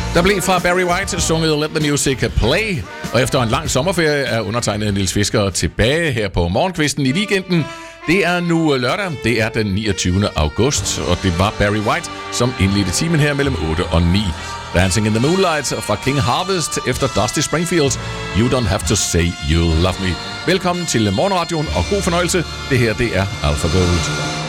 Der blev fra Barry White sunget Let the Music Play, og efter en lang sommerferie er undertegnet Niels Fisker tilbage her på morgenkvisten i weekenden. Det er nu lørdag, det er den 29. august, og det var Barry White, som indledte timen her mellem 8 og 9. Dancing in the Moonlight fra King Harvest efter Dusty Springfield. You don't have to say you love me. Velkommen til morgenradioen og god fornøjelse. Det her, det er Alpha Gold.